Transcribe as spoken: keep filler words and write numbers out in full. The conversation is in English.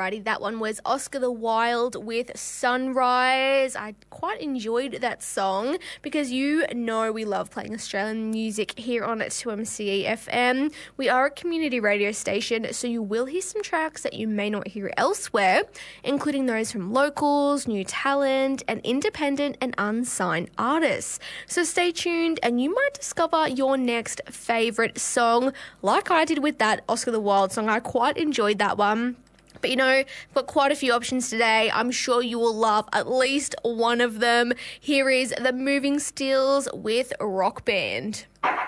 Alrighty, that one was Oscar the Wild with Sunrise. I quite enjoyed that song because you know we love playing Australian music here on two M C E F M. We are a community radio station, so you will hear some tracks that you may not hear elsewhere, including those from locals, new talent, and independent and unsigned artists. So stay tuned and you might discover your next favourite song, like I did with that Oscar the Wild song. I quite enjoyed that one. But, you know, I've got quite a few options today. I'm sure you will love at least one of them. Here is The Moving Stills with Rock Band.